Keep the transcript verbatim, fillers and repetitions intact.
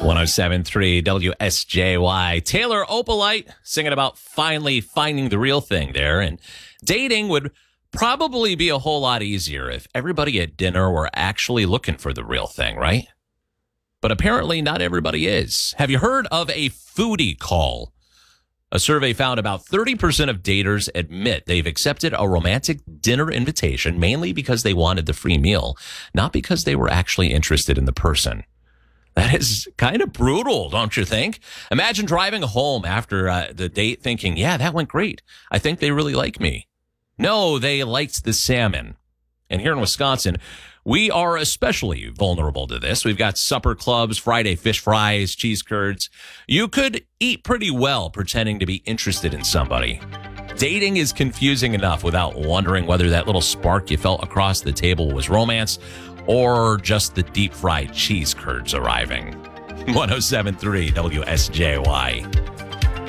ten seventy-three W S J Y. Taylor Opalite singing about finally finding the real thing there. And dating would probably be a whole lot easier if everybody at dinner were actually looking for the real thing, right? But apparently not everybody is. Have you heard of a foodie call? A survey found about thirty percent of daters admit they've accepted a romantic dinner invitation mainly because they wanted the free meal, not because they were actually interested in the person. That is kind of brutal, don't you think? Imagine driving home after uh, the date thinking, yeah, that went great. I think they really like me. No, they liked the salmon. And here in Wisconsin, we are especially vulnerable to this. We've got supper clubs, Friday fish fries, cheese curds. You could eat pretty well pretending to be interested in somebody. Dating is confusing enough without wondering whether that little spark you felt across the table was romance or just the deep fried cheese curds arriving. ten seventy-three W S J Y.